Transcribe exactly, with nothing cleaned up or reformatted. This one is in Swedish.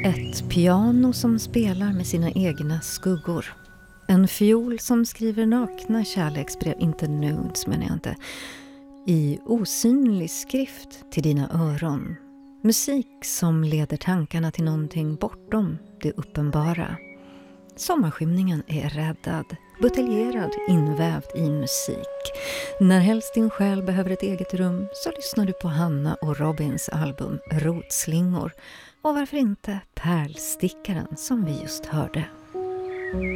Ett piano som spelar med sina egna skuggor. En fiol som skriver nakna kärleksbrev, inte nudes menar jag inte, i osynlig skrift till dina öron. Musik som leder tankarna till någonting bortom det uppenbara. Sommarskymningen är räddad, buteljerad, invävd i musik. När helst din själ behöver ett eget rum så lyssnar du på Hanna och Robins album Rotslingor. Och varför inte Pärlstickaren som vi just hörde.